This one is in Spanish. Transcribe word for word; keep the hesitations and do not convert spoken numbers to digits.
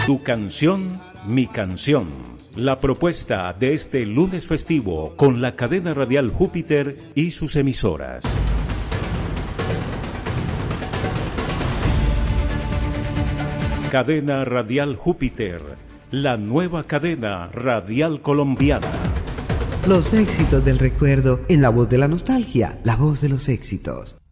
Tu canción, mi canción. La propuesta de este lunes festivo con la cadena radial Júpiter y sus emisoras. Cadena Radial Júpiter, la nueva cadena radial colombiana. Los éxitos del recuerdo en la voz de la nostalgia, la voz de los éxitos.